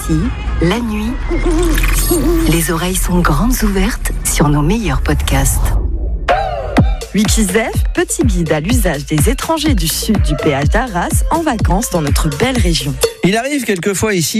Ici, la nuit, les oreilles sont grandes ouvertes sur nos meilleurs podcasts. Wikizef, petit guide à l'usage des étrangers du sud du péage d'Arras en vacances dans notre belle région. Il arrive quelquefois ici